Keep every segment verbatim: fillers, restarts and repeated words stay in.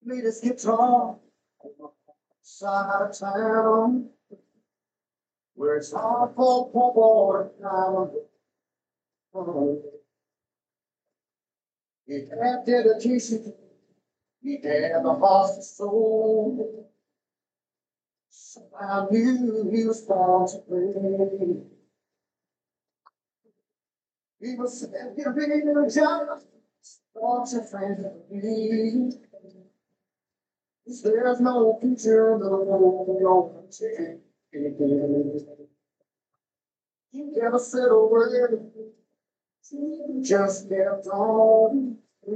Lead his guitar side of town, where it's hard for poor boy now. He had dedication, he had a heart and soul. So I knew he was born to play. He was giving a job, watching friends of me. There's no future, no, no change. You never said a word, just kept on.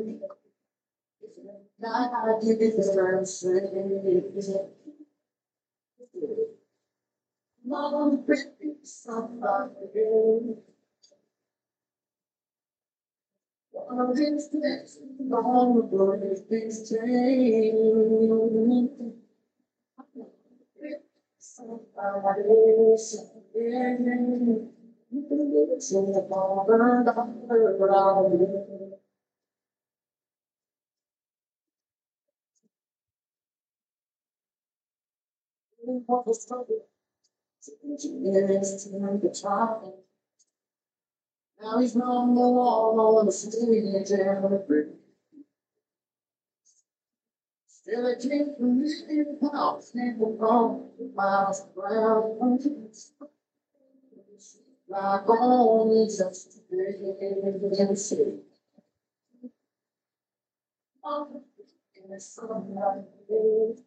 Now I give it the say, Mom, baby, somebody. One of these days, all the things change. Somebody, something. So the father, daughter, around. What was trouble? Yes, to the child. Now he's on the wall, all of the stage, and still it came from me, house, people gone, miles around. Like only just today, and say, oh, in some way.